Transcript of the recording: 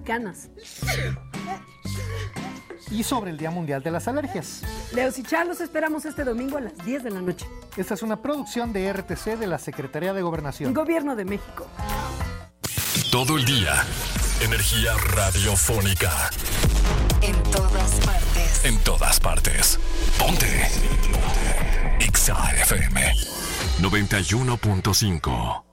Canas. Y sobre el Día Mundial de las Alergias. Leos y Char, los esperamos este domingo a las 10 de la noche. Esta es una producción de RTC de la Secretaría de Gobernación. Gobierno de México. Todo el día, energía radiofónica. En todas partes. En todas partes. Ponte. Ponte. Exa FM 91.5.